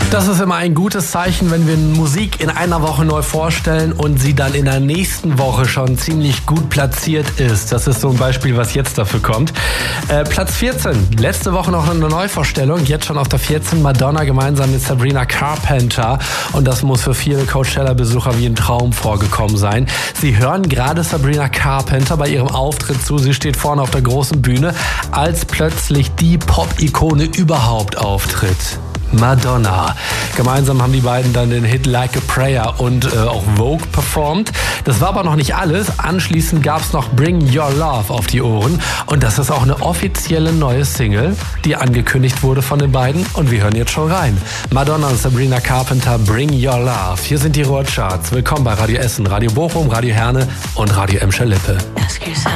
Das ist immer ein gutes Zeichen, wenn wir Musik in einer Woche neu vorstellen und sie dann in der nächsten Woche schon ziemlich gut platziert ist. Das ist so ein Beispiel, was jetzt dafür kommt. Platz 14. Letzte Woche noch eine Neuvorstellung. Jetzt schon auf der 14. Madonna gemeinsam mit Sabrina Carpenter. Und das muss für viele Coachella-Besucher wie ein Traum vorgekommen sein. Sie hören gerade Sabrina Carpenter bei ihrem Auftritt zu. Sie steht vorne auf der großen Bühne, als plötzlich die Pop-Ikone überhaupt auftritt. Madonna. Gemeinsam haben die beiden dann den Hit Like a Prayer und auch Vogue performt. Das war aber noch nicht alles. Anschließend gab es noch Bring Your Love auf die Ohren. Und das ist auch eine offizielle neue Single, die angekündigt wurde von den beiden. Und wir hören jetzt schon rein. Madonna und Sabrina Carpenter, Bring Your Love. Hier sind die Ruhrcharts. Willkommen bei Radio Essen, Radio Bochum, Radio Herne und Radio Emscher Lippe.